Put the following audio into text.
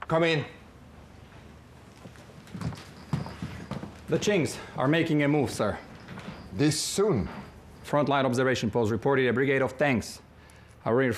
Come in. The Chinks are making a move, sir. This soon? Frontline observation post reported a brigade of tanks are